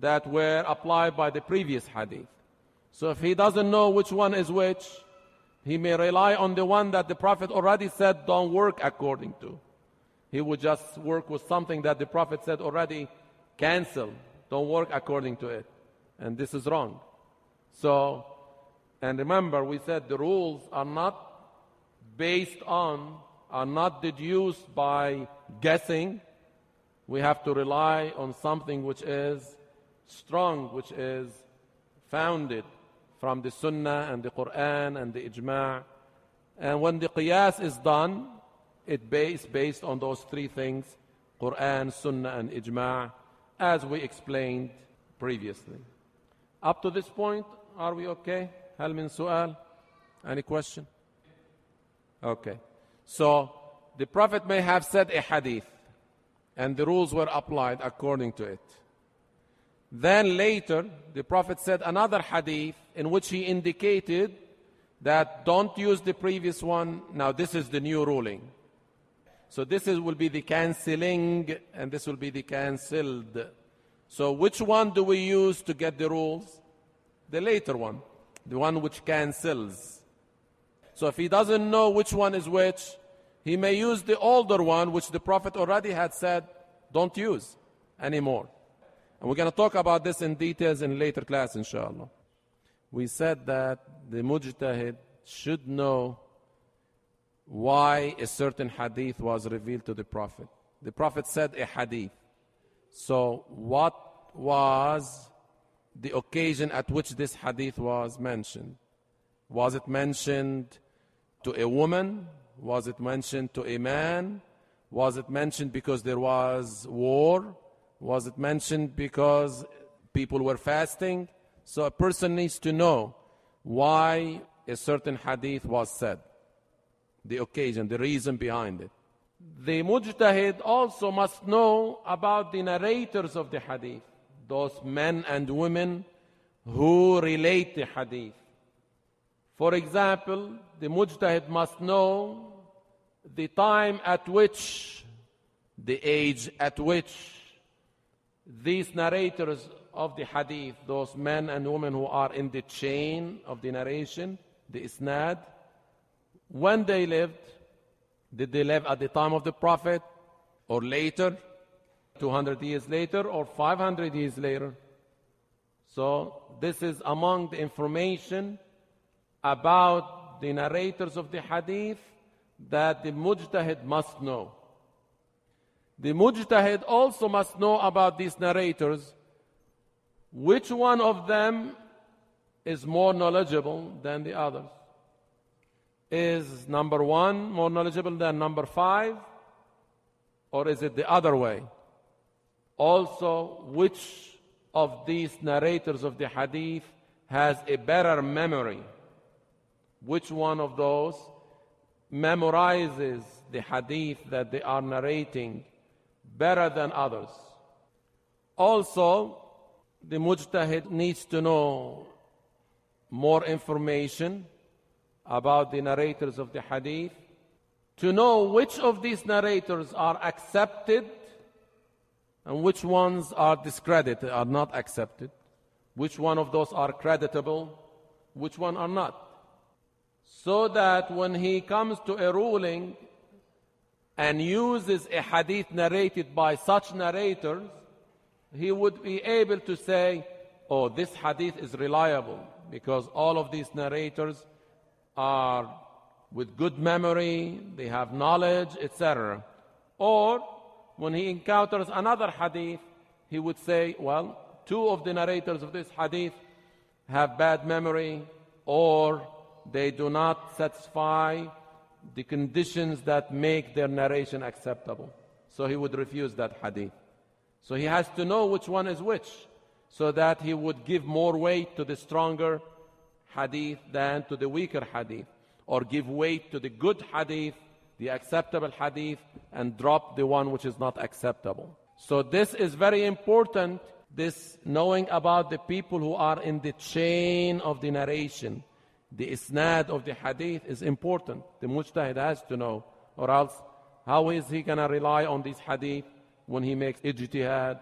that were applied by the previous hadith. So if he doesn't know which one is which, he may rely on the one that the Prophet already said don't work according to. He would just work with something that the Prophet said already, cancel, don't work according to it. And this is wrong. So, and remember, we said the rules are not not deduced by guessing. We have to rely on something which is strong, which is founded from the Sunnah and the Quran and the Ijma'. And when the Qiyas is done, it is based on those three things, Quran, Sunnah, and Ijma', as we explained previously. Up to this point, are we okay? Hal min su'al? Any question? Okay. So, the Prophet may have said a hadith, and the rules were applied according to it. Then later, the Prophet said another hadith in which he indicated that don't use the previous one. Now this is the new ruling. So this will be the cancelling, and this will be the cancelled. So which one do we use to get the rules? The later one, the one which cancels. So if he doesn't know which one is which, he may use the older one, which the Prophet already had said, don't use anymore. And we're going to talk about this in details in later class, inshallah. We said that the mujtahid should know why a certain hadith was revealed to the Prophet. The Prophet said a hadith. So what was the occasion at which this hadith was mentioned? Was it mentioned to a woman? Was it mentioned to a man? Was it mentioned because there was war? Was it mentioned because people were fasting? So a person needs to know why a certain hadith was said, the occasion, the reason behind it. The mujtahid also must know about the narrators of the hadith, those men and women who relate the hadith. For example, the mujtahid must know the time at which, the age at which these narrators of the hadith, those men and women who are in the chain of the narration, the isnad, when they lived. Did they live at the time of the Prophet or later, 200 years later or 500 years later? So this is among the information about the narrators of the hadith that the mujtahid must know. The mujtahid also must know about these narrators, which one of them is more knowledgeable than the others. Is number one more knowledgeable than number 5? Or is it the other way? Also, which of these narrators of the hadith has a better memory? Which one of those memorizes the hadith that they are narrating better than others? Also, the mujtahid needs to know more information about the narrators of the hadith, to know which of these narrators are accepted and which ones are discredited, are not accepted, which one of those are creditable, which one are not. So that when he comes to a ruling and uses a hadith narrated by such narrators, he would be able to say, oh, this hadith is reliable because all of these narrators are with good memory, they have knowledge, etc. Or when he encounters another hadith, he would say, well, 2 of the narrators of this hadith have bad memory, or they do not satisfy the conditions that make their narration acceptable. So he would refuse that hadith. So he has to know which one is which, so that he would give more weight to the stronger hadith than to the weaker hadith, or give weight to the good hadith, the acceptable hadith, and drop the one which is not acceptable. So this is very important, this knowing about the people who are in the chain of the narration. The isnad of the hadith is important. The mujtahid has to know, or else how is he going to rely on this hadith when he makes ijtihad?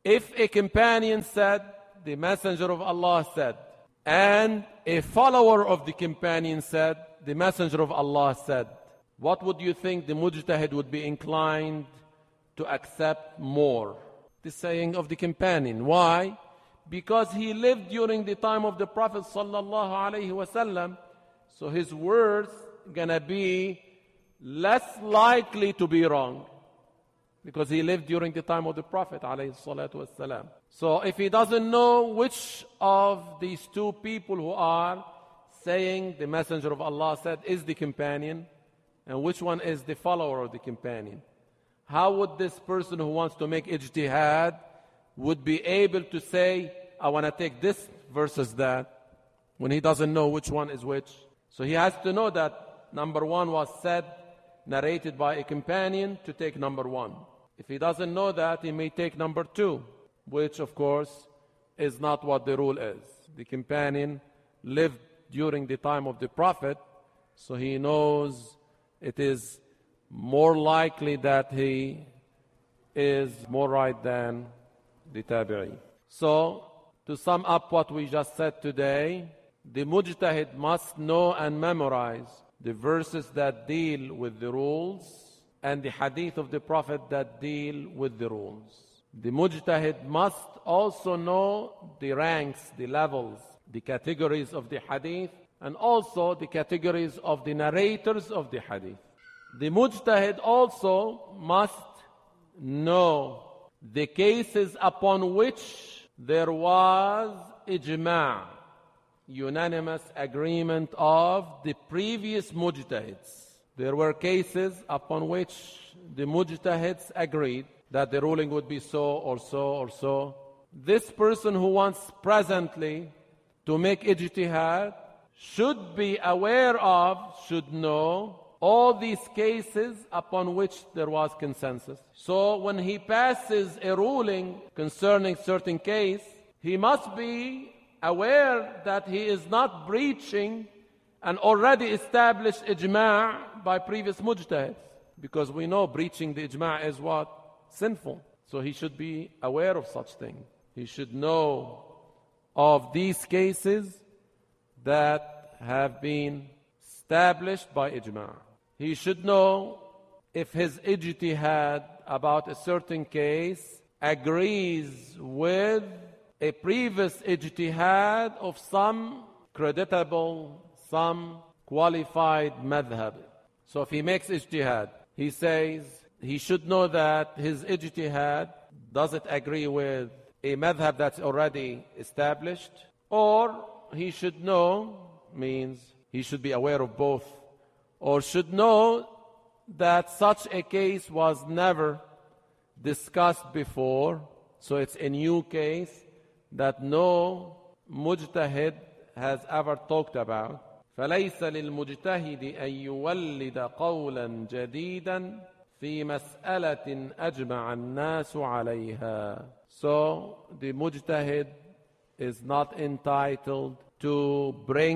If a companion said, the Messenger of Allah said, and a follower of the companion said, the Messenger of Allah said, what would you think the mujtahid would be inclined to accept more? The saying of the companion. Why? Because he lived during the time of the Prophet sallallahu alaihi wasallam, so his words gonna be less likely to be wrong, because he lived during the time of the Prophet alayhi salatu wasalam. So if he doesn't know which of these two people who are saying the Messenger of Allah said is the companion, and which one is the follower of the companion, how would this person who wants to make ijtihad would be able to say, I want to take this versus that, when he doesn't know which one is which? So he has to know that number one was said, narrated by a companion, to take number one. If he doesn't know that, he may take number two, which of course is not what the rule is. The companion lived during the time of the Prophet, so he knows it is more likely that he is more right than the tabi'i. So, to sum up what we just said today, the mujtahid must know and memorize the verses that deal with the rules and the hadith of the Prophet that deal with the rules. The mujtahid must also know the ranks, the levels, the categories of the hadith, and also the categories of the narrators of the hadith. The mujtahid also must know the cases upon which there was ijma', unanimous agreement of the previous mujtahids. There were cases upon which the mujtahids agreed that the ruling would be so or so or so. This person who wants presently to make ijtihad should be aware of, should know all these cases upon which there was consensus. So when he passes a ruling concerning certain case, he must be aware that he is not breaching an already established ijma' by previous mujtahids, because we know breaching the ijma' is what? Sinful. So he should be aware of such thing. He should know of these cases that have been established by ijma'. He should know if his ijtihad about a certain case agrees with a previous ijtihad of some creditable, some qualified madhab. So if he makes ijtihad, he says he should know that his ijtihad, does it agree with a madhab that's already established? Or he should know, means he should be aware of both, or should know that such a case was never discussed before, so it's a new case that no mujtahid has ever talked about. فَلَيْسَ لِلْمُجْتَهِدِ أَن يُوَلِّدَ قَوْلًا جَدِيدًا فِي مَسْأَلَةٍ أَجْمَعَ النَّاسُ عَلَيْهَا. So the mujtahid is not entitled to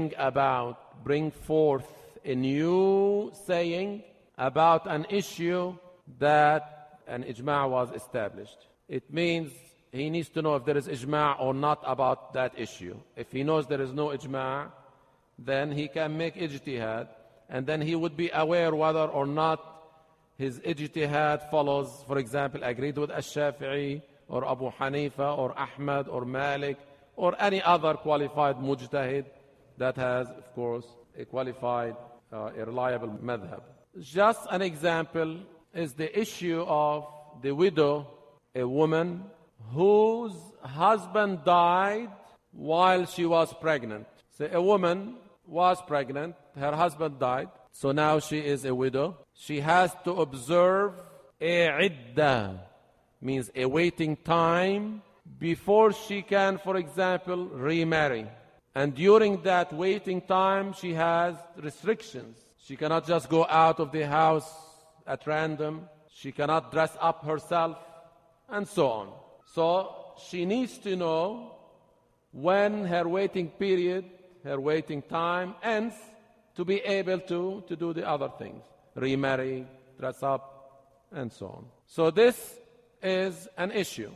bring forth a new saying about an issue that an ijma' was established. It means he needs to know if there is ijma' or not about that issue. If he knows there is no ijma', then he can make ijtihad, and then he would be aware whether or not his ijtihad follows, for example, agreed with Ash-Shafi'i or Abu Hanifa or Ahmad or Malik or any other qualified mujtahid that has, of course, a qualified, a reliable madhab. Just an example is the issue of the widow, a woman whose husband died while she was pregnant. So a woman was pregnant, her husband died, so now she is a widow. She has to observe a iddah, means a waiting time, before she can, for example, remarry. And during that waiting time, she has restrictions. She cannot just go out of the house at random. She cannot dress up herself, and so on. So she needs to know when her waiting period, her waiting time ends, to be able to do the other things. Remarry, dress up, and so on. So this is an issue.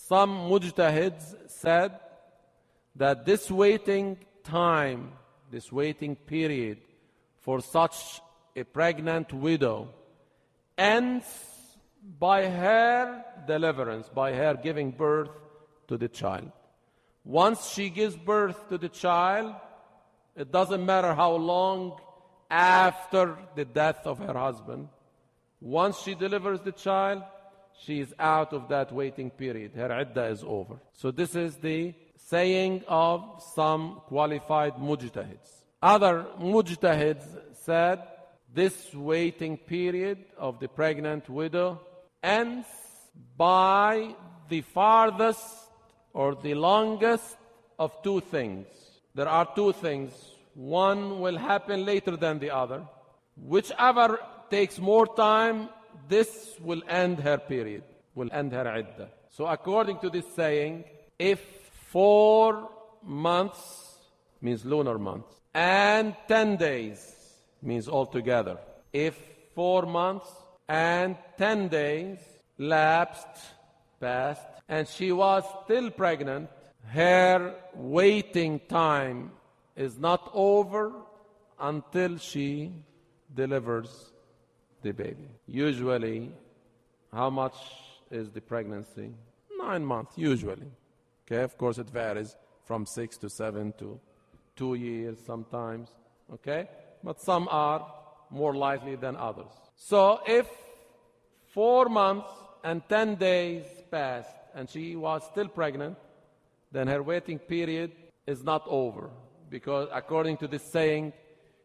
Some mujtahids said that this waiting time, this waiting period for such a pregnant widow ends by her deliverance, by her giving birth to the child. Once she gives birth to the child, it doesn't matter how long after the death of her husband. Once she delivers the child, she is out of that waiting period. Her iddah is over. So this is the saying of some qualified mujtahids. Other mujtahids said this waiting period of the pregnant widow ends by the farthest or the longest of two things. There are two things. One will happen later than the other. Whichever takes more time, this will end her period, will end her iddah. So according to this saying, if 4 months means lunar months, and 10 days means altogether, if 4 months and 10 days passed, and she was still pregnant, her waiting time is not over until she delivers the baby. Usually, how much is the pregnancy? 9 months, usually. Okay, of course it varies from 6 to 7 to 2 years sometimes. Okay, but some are more likely than others. So if 4 months and 10 days passed and she was still pregnant, then her waiting period is not over, because according to this saying,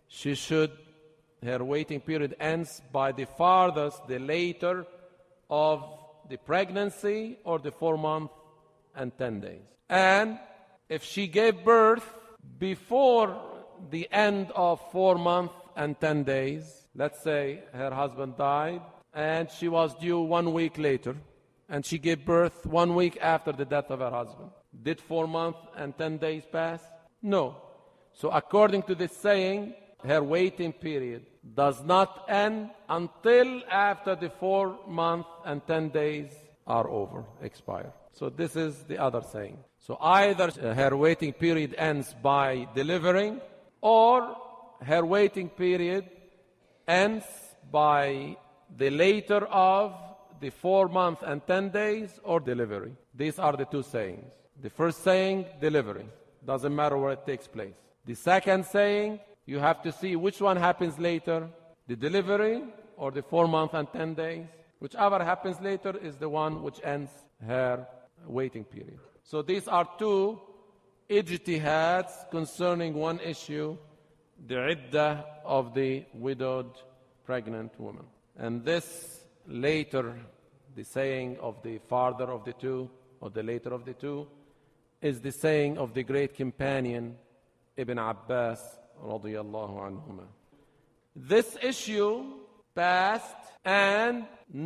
her waiting period ends by the farthest, the later of the pregnancy or the 4 months and 10 days. And if she gave birth before the end of 4 months and 10 days, let's say her husband died and she was due 1 week later, and she gave birth 1 week after the death of her husband, did 4 months and 10 days pass? No. So according to this saying, her waiting period does not end until after the 4 months and 10 days are over, expire. So this is the other saying. So either her waiting period ends by delivering, or her waiting period ends by the later of the 4 months and 10 days or delivery. These are the two sayings. The first saying, delivery. Doesn't matter where it takes place. The second saying, you have to see which one happens later, the delivery or the 4 months and 10 days. Whichever happens later is the one which ends her waiting period. So these are two ijtihads concerning one issue, the iddah of the widowed pregnant woman. And this later, the saying of the farther of the two, or the later of the two, is the saying of the great companion Ibn Abbas radiyallahu anhuma. This issue passed, and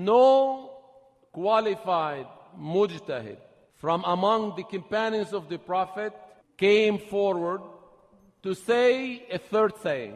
no qualified mujtahid from among the companions of the Prophet came forward to say a third saying.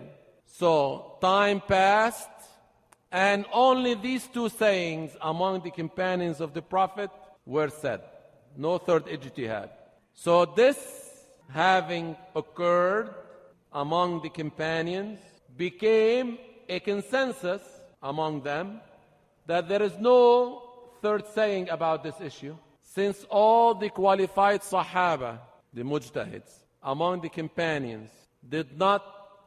So time passed, and only these two sayings among the companions of the Prophet were said. No third ijtihad. So this, having occurred among the companions, became a consensus among them that there is no third saying about this issue, since all the qualified Sahaba, the mujtahids, among the companions, did not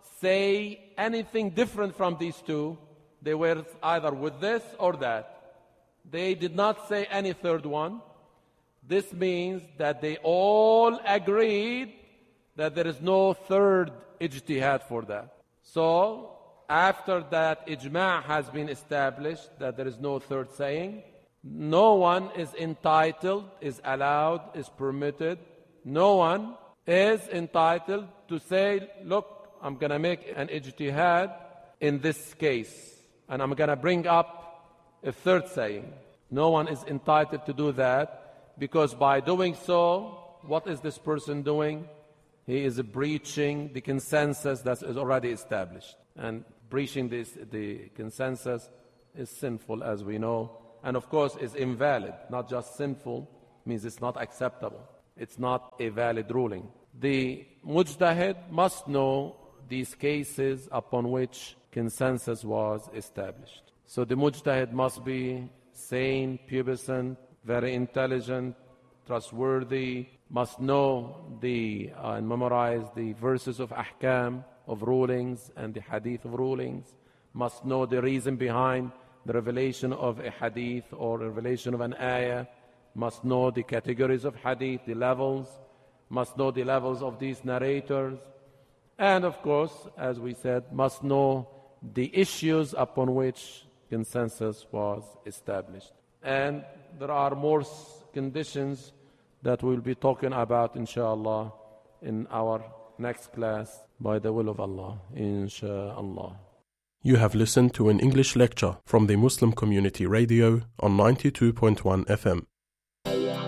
say anything different from these two. They were either with this or that. They did not say any third one. This means that they all agreed that there is no third ijtihad for that. So, after that ijma' has been established that there is no third saying, no one is entitled, is allowed, is permitted, no one is entitled to say, look, I'm going to make an ijtihad in this case, and I'm going to bring up a third saying. No one is entitled to do that, because by doing so, what is this person doing? He is breaching the consensus that is already established. And breaching the consensus is sinful, as we know, and of course is invalid, not just sinful, means it's not acceptable. It's not a valid ruling. The mujtahid must know these cases upon which consensus was established. So the mujtahid must be sane, pubescent, very intelligent, trustworthy, must know and memorize the verses of ahkam, of rulings, and the hadith of rulings, must know the reason behind the revelation of a hadith or revelation of an ayah, must know the categories of hadith, the levels, must know the levels of these narrators, and of course, as we said, must know the issues upon which consensus was established. And there are more conditions that we'll be talking about, inshallah, in our next class, by the will of Allah, inshallah. You have listened to an English lecture from the Muslim Community Radio on 92.1 FM.